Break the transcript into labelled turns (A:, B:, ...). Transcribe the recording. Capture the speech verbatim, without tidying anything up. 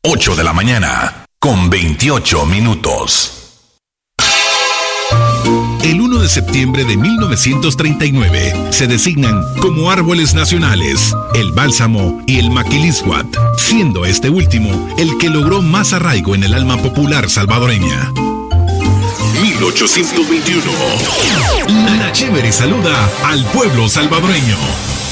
A: ocho de la mañana, con veintiocho minutos. El uno de septiembre de mil novecientos treinta y nueve se designan como árboles nacionales el bálsamo y el maquilisguat, siendo este último el que logró más arraigo en el alma popular salvadoreña. mil ochocientos veintiuno. La Chévere saluda al pueblo salvadoreño.